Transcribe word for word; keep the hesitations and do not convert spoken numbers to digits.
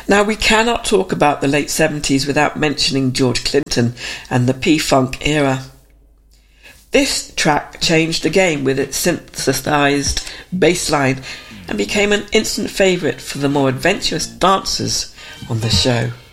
Now, we cannot talk about the late seventies without mentioning George Clinton and the P-Funk era. This track changed the game with its synthesized bass line and became an instant favourite for the more adventurous dancers on the show.